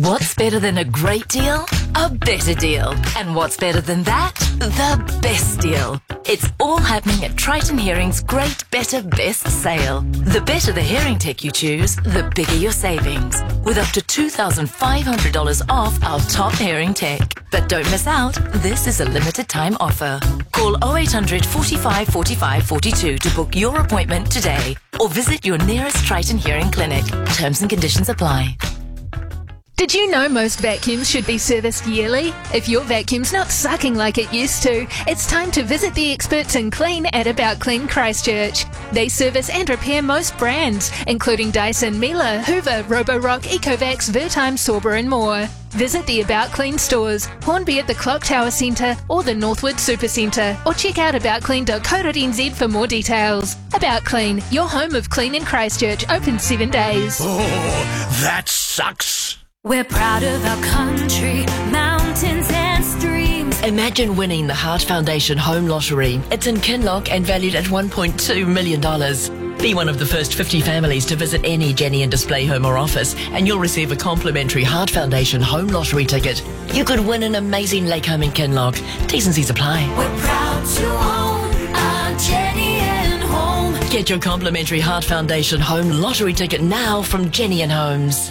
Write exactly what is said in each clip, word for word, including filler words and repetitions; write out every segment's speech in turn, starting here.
What's better than a great deal? A better deal. And what's better than that? The best deal. It's all happening at Triton Hearing's Great Better Best sale. The better the hearing tech you choose, the bigger your savings. With up to two thousand five hundred dollars off our top hearing tech. But don't miss out, this is a limited time offer. Call oh eight hundred, forty-five, forty-five, forty-two to book your appointment today. Or visit your nearest Triton Hearing clinic. Terms and conditions apply. Did you know most vacuums should be serviced yearly? If your vacuum's not sucking like it used to, it's time to visit the experts in clean at About Clean Christchurch. They service and repair most brands, including Dyson, Miele, Hoover, Roborock, Ecovacs, Vertime, Sorba and more. Visit the About Clean stores, Hornby at the Clock Tower Centre or the Northwood Supercentre, or check out about clean dot co dot n z for more details. About Clean, your home of clean in Christchurch, open seven days. Oh, that sucks. We're proud of our country, mountains and streams. Imagine winning the Heart Foundation Home Lottery. It's in Kinloch and valued at one point two million dollars. Be one of the first fifty families to visit any Jenny and Display home or office, and you'll receive a complimentary Heart Foundation Home Lottery ticket. You could win an amazing lake home in Kinloch. T's and C's apply. We're proud to own our Jenny and Home. Get your complimentary Heart Foundation Home Lottery ticket now from Jenny and Homes.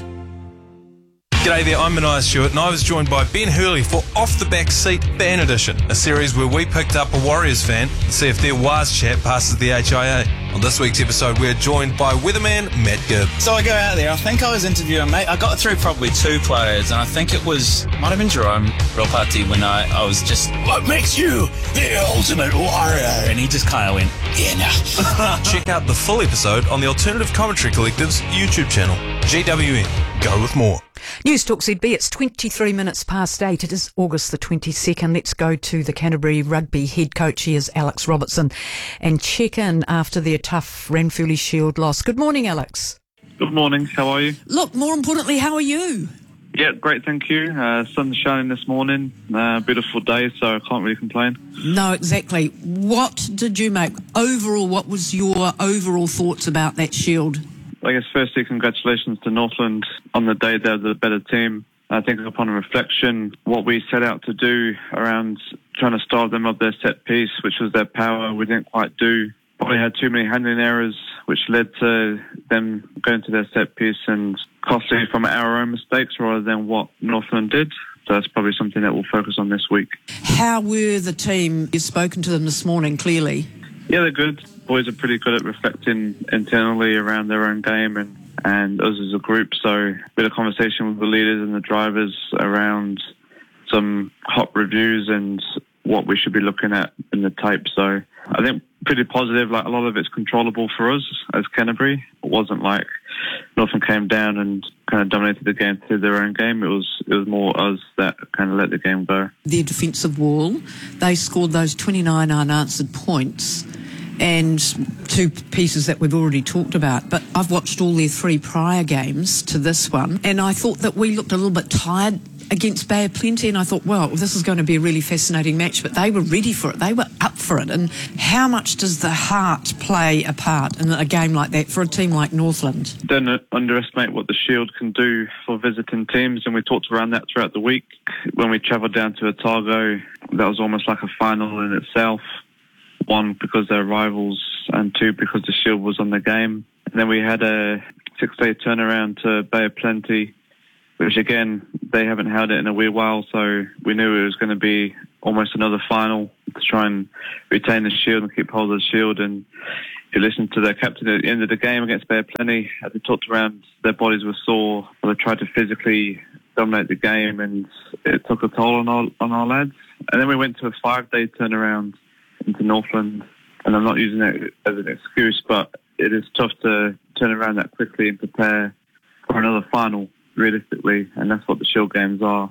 G'day there, I'm Mania Stewart and I was joined by Ben Hurley for Off the Back Seat Ban Edition, a series where we picked up a Warriors fan and see if their Waz chat passes the H I A. On this week's episode, we're joined by weatherman Matt Gibb. So I go out there, I think I was interviewing, mate, I got through probably two players, and I think it was, might have been Jerome Ropati, when I, I was just, what makes you the ultimate warrior? And he just kind of went, yeah, no. Check out the full episode on the Alternative Commentary Collective's YouTube channel. G W N, go with more. News Talk Z B, it's twenty-three minutes past eight. It is August the twenty-second. Let's go to the Canterbury Rugby head coach. He is Alex Robertson, and check in after their tough Ranfurly Shield loss. Good morning, Alex. Good morning. How are you? Look, more importantly, how are you? Yeah, great, thank you. Uh, sun's shining this morning. Uh, beautiful day, so I can't really complain. No, exactly. What did you make? Overall, what was your overall thoughts about that Shield? I guess firstly, congratulations to Northland on the day they're the better team. I think upon reflection, what we set out to do around trying to starve them of their set piece, which was their power, we didn't quite do. Probably had too many handling errors, which led to them going to their set piece and costly from our own mistakes rather than what Northland did. So that's probably something that we'll focus on this week. How were the team? You've spoken to them this morning, clearly. Yeah, they're good. Boys are pretty good at reflecting internally around their own game and, and us as a group. So a bit of conversation with the leaders and the drivers around some hot reviews and what we should be looking at in the tape. So I think pretty positive. Like, a lot of it's controllable for us as Canterbury. It wasn't like Northern came down and kind of dominated the game through their own game. It was it was more us that kind of let the game go. Their defensive wall, they scored those twenty-nine unanswered points and two pieces that we've already talked about. But I've watched all their three prior games to this one, and I thought that we looked a little bit tired against Bay of Plenty, and I thought, well, this is going to be a really fascinating match, but they were ready for it. They were up for it. And how much does the heart play a part in a game like that for a team like Northland? Don't underestimate what the Shield can do for visiting teams, and we talked around that throughout the week. When we travelled down to Otago, that was almost like a final in itself. One, because they're rivals, and two, because the Shield was on the game. And then we had a six-day turnaround to Bay of Plenty, which again, they haven't held it in a wee while, so we knew it was going to be almost another final to try and retain the Shield and keep hold of the Shield. And if you listen to their captain at the end of the game against Bay of Plenty, as they talked around, their bodies were sore, but they tried to physically dominate the game, and it took a toll on our, on our lads. And then we went to a five-day turnaround into Northland, and I'm not using it as an excuse, but it is tough to turn around that quickly and prepare for another final, realistically, and that's what the Shield games are.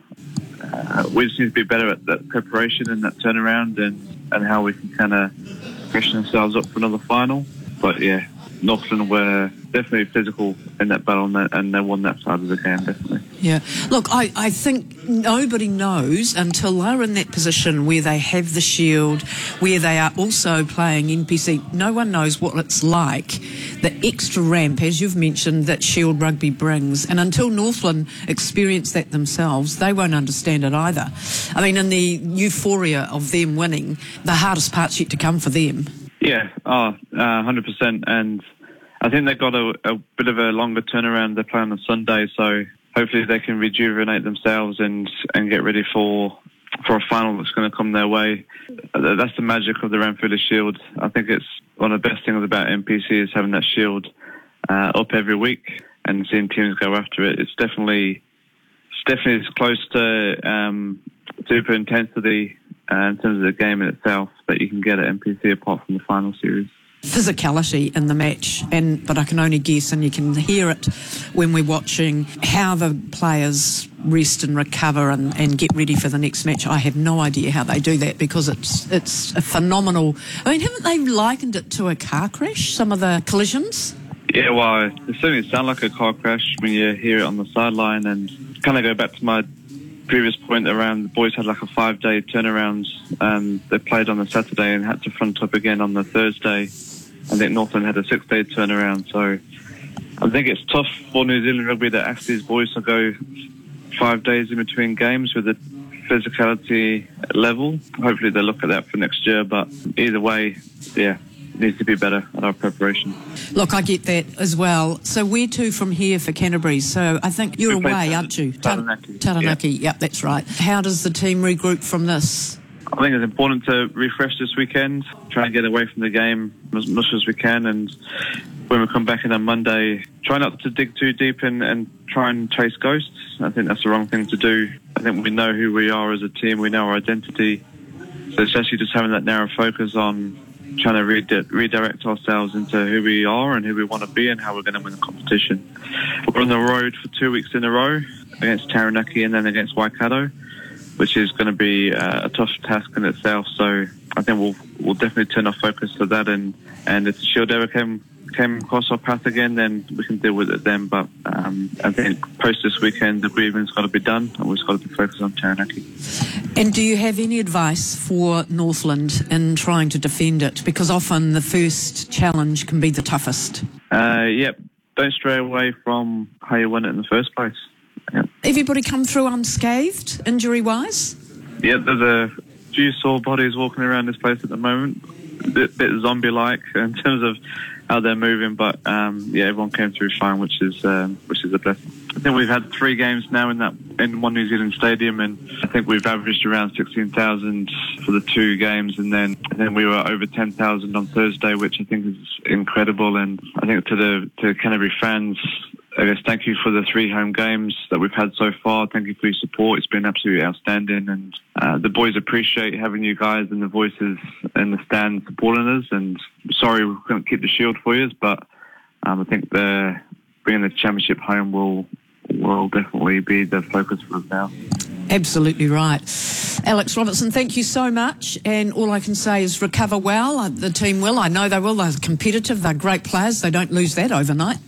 Uh, we just need to be better at that preparation and that turnaround, and, and how we can kind of freshen ourselves up for another final. But yeah, Northland were definitely physical in that battle, and they, and they won that side of the game, definitely. Yeah. Look, I, I think nobody knows until they're in that position where they have the Shield, where they are also playing N P C. No one knows what it's like, the extra ramp, as you've mentioned, that Shield rugby brings. And until Northland experience that themselves, they won't understand it either. I mean, in the euphoria of them winning, the hardest part's yet to come for them. Yeah, oh, uh, one hundred percent. And I think they've got a, a bit of a longer turnaround. They're playing on Sunday, so hopefully they can rejuvenate themselves and, and get ready for for a final that's going to come their way. That's the magic of the Ranfurly Shield. I think it's one of the best things about N P C is having that Shield uh, up every week and seeing teams go after it. It's definitely it's definitely as close to um, super intensity uh, in terms of the game in itself that you can get at N P C apart from the final series. Physicality in the match, and but I can only guess, and you can hear it when we're watching, how the players rest and recover and, and get ready for the next match. I have no idea how they do that, because it's it's a phenomenal. I mean, haven't they likened it to a car crash, some of the collisions? Yeah, well, it certainly sounds like a car crash when you hear it on the sideline. And kind of go back to my previous point around the boys had like a five-day turnaround. Um, they played on the Saturday and had to front up again on the Thursday. I think Northland had a six-day turnaround. So I think it's tough for New Zealand rugby to ask these boys to go five days in between games with the physicality level. Hopefully they'll look at that for next year. But either way, yeah, it needs to be better at our preparation. Look, I get that as well. So where to from here for Canterbury? So I think you're We away, play aren't you? Taranaki. Taranaki, Yeah. yep, that's right. How does the team regroup from this? I think it's important to refresh this weekend, try and get away from the game as much as we can, and when we come back in on Monday, try not to dig too deep and, and try and chase ghosts. I think that's the wrong thing to do. I think we know who we are as a team, we know our identity, so it's actually just having that narrow focus on trying to redi- redirect ourselves into who we are and who we want to be and how we're going to win the competition. We're on the road for two weeks in a row against Taranaki and then against Waikato, which is going to be uh, a tough task in itself. So I think we'll we'll definitely turn our focus to that. And, and if the Shield ever came came across our path again, then we can deal with it then. But um, I think post this weekend, the grieving's got to be done, and we've got to be focused on Taranaki. And do you have any advice for Northland in trying to defend it? Because often the first challenge can be the toughest. Uh, yep, don't stray away from how you won it in the first place. Yep. Everybody come through unscathed, injury-wise? Yeah, there's a few sore bodies walking around this place at the moment. A bit, bit zombie-like in terms of how they're moving, but um, yeah, everyone came through fine, which is um, which is a blessing. I think we've had three games now in that in one New Zealand stadium, and I think we've averaged around sixteen thousand for the two games, and then and then we were over ten thousand on Thursday, which I think is incredible. And I think to the to Canterbury fans, I guess thank you for the three home games that we've had so far. Thank you for your support. It's been absolutely outstanding, and uh, the boys appreciate having you guys and the voices in the stand supporting us. And sorry we couldn't keep the Shield for you, but um, I think the bringing the championship home will will definitely be the focus for us now. Absolutely right. Alex Robertson, thank you so much. And all I can say is recover well. The team will. I know they will. They're competitive. They're great players. They don't lose that overnight.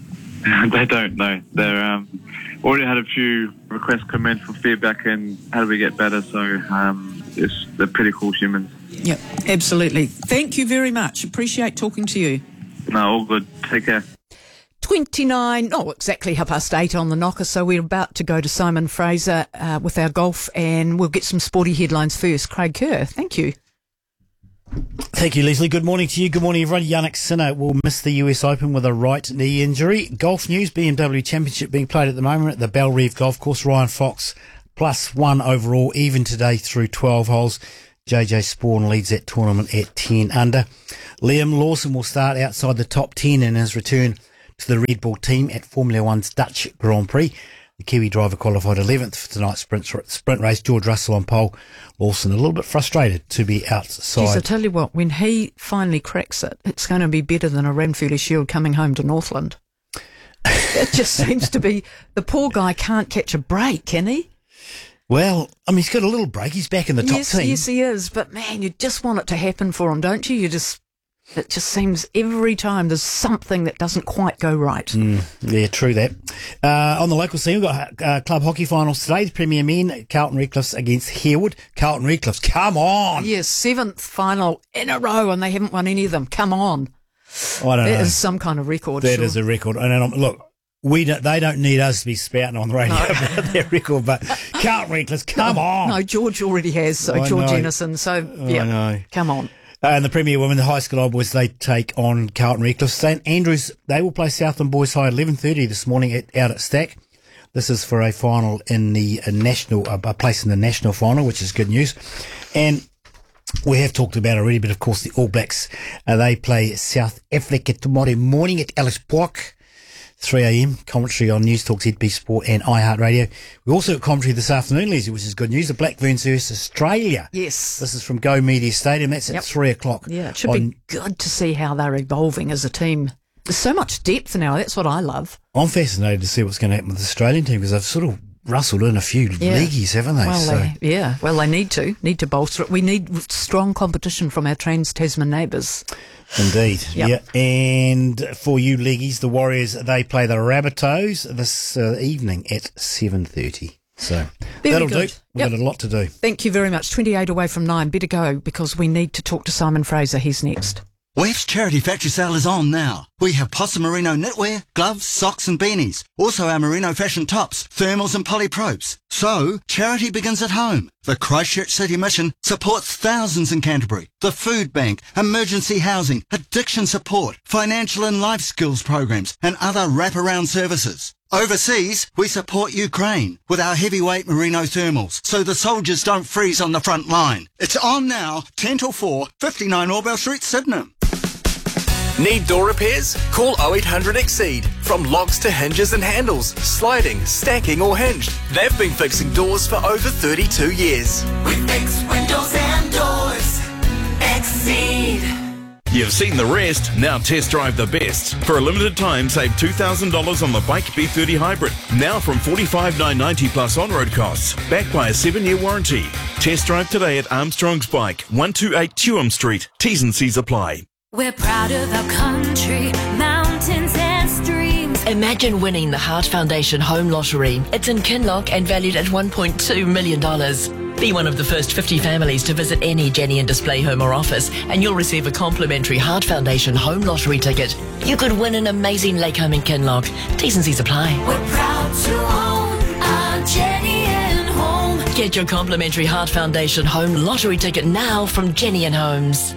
They don't, no. They're um, already had a few requests come in for feedback and how do we get better. So um, it's, they're pretty cool humans. Yep, absolutely. Thank you very much. Appreciate talking to you. No, all good. Take care. twenty-nine, oh, exactly half past eight on the knocker, so we're about to go to Simon Fraser uh, with our golf, and we'll get some sporty headlines first. Craig Kerr, thank you. Thank you, Leslie. Good morning to you. Good morning, everyone. Yannick Sinner will miss the U S Open with a right knee injury. Golf news, B M W Championship being played at the moment at the Bellerive Golf Course. Ryan Fox plus one overall, even today through twelve holes. J J Spawn leads that tournament at ten under. Liam Lawson will start outside the top ten in his return to the Red Bull team at Formula One's Dutch Grand Prix. The Kiwi driver qualified eleventh for tonight's sprint, sprint race. George Russell on pole. Lawson a little bit frustrated to be outside. Jeez, I tell you what, when he finally cracks it, it's going to be better than a Ranfurly Shield coming home to Northland. It just seems to be, the poor guy can't catch a break, can he? Well, I mean, he's got a little break. He's back in the top yes, team. Yes, he is. But, man, you just want it to happen for him, don't you? You just... It just seems every time there's something that doesn't quite go right. Mm, yeah, true that. Uh, on the local scene, we've got uh, club hockey finals today. The Premier Men, Carlton Redcliffs against Harewood. Carlton Redcliffs, come on! Yes, seventh final in a row, and they haven't won any of them. Come on. I don't That know. is some kind of record. That sure. is a record. And um, look, we don't, they don't need us to be spouting on the radio No. about their record, but Carlton Redcliffs, come no, on! No, George already has, so I George know. Jennison, so I yeah, know. come on. Uh, and the Premier Women, the High School Old Boys, they take on Carlton Redcliffe. St Andrews, they will play Southland Boys High at eleven thirty this morning at, out at Stack. This is for a final in the uh, national, uh, a place in the national final, which is good news. And we have talked about it already, but of course the All Blacks, uh, they play South Africa tomorrow morning at Ellis Park. three a.m. commentary on News Talk, Z B Sport and iHeartRadio. We also got commentary this afternoon, Leslie, which is good news. The Black Ferns versus Australia. Yes. This is from Go Media Stadium. That's Yep. at three o'clock. Yeah, it should on, be good to see how they're evolving as a team. There's so much depth now. That's what I love. I'm fascinated to see what's going to happen with the Australian team because they've sort of rustled in a few Yeah. leagueies, haven't they? Well, so, they, yeah. Well, they need to need to bolster it. We need strong competition from our Trans-Tasman neighbours. Indeed. Yep. Yeah. And for you leagueies, the Warriors, they play the Rabbitohs this uh, evening at seven thirty. So Very that'll good. do. We've Yep. got a lot to do. Thank you very much. twenty-eight away from nine. Better go because we need to talk to Simon Fraser. He's next. Wef's charity factory sale is on now. We have Possum Merino knitwear, gloves, socks and beanies. Also our merino fashion tops, thermals and polypropes. So, charity begins at home. The Christchurch City Mission supports thousands in Canterbury. The Food Bank, emergency housing, addiction support, financial and life skills programs and other wraparound services. Overseas, we support Ukraine with our heavyweight merino thermals so the soldiers don't freeze on the front line. It's on now, ten till four, fifty-nine Orwell Street, Sydenham. Need door repairs? Call oh eight hundred Exceed. From locks to hinges and handles, sliding, stacking or hinged. They've been fixing doors for over thirty-two years. We fix windows and doors. Exceed. You've seen the rest, now test drive the best. For a limited time, save two thousand dollars on the Bike B thirty Hybrid. Now from forty-five thousand nine hundred ninety plus on-road costs. Backed by a seven-year warranty. Test drive today at Armstrong's Bike, one twenty-eight Tuam Street. T's and C's apply. We're proud of our country, mountains and streams. Imagine winning the Heart Foundation Home Lottery. It's in Kinloch and valued at one point two million dollars. Be one of the first fifty families to visit any Jenny and Display home or office, and you'll receive a complimentary Heart Foundation Home Lottery ticket. You could win an amazing lake home in Kinloch. T's and C's apply. We're proud to own our Jenny and Home. Get your complimentary Heart Foundation Home Lottery ticket now from Jenny and Homes.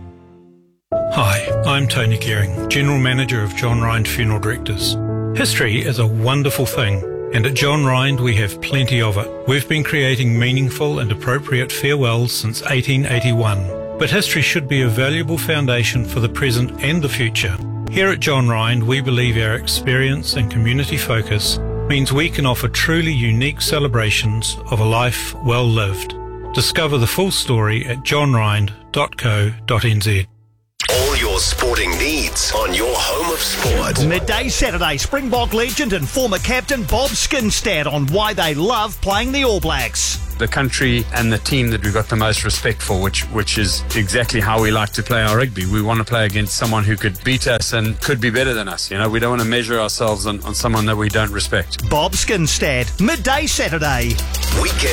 Hi, I'm Tony Gearing, General Manager of John Rind Funeral Directors. History is a wonderful thing, and at John Rind we have plenty of it. We've been creating meaningful and appropriate farewells since eighteen eighty-one, but history should be a valuable foundation for the present and the future. Here at John Rind, we believe our experience and community focus means we can offer truly unique celebrations of a life well lived. Discover the full story at john rind dot co dot n z. All your sporting needs on your home of sport. Midday Saturday, Springbok legend and former captain Bob Skinstad on why they love playing the All Blacks. The country and the team that we've got the most respect for, which which is exactly how we like to play our rugby. We want to play against someone who could beat us and could be better than us. You know, we don't want to measure ourselves on, on someone that we don't respect. Bob Skinstad, Midday Saturday. Weekend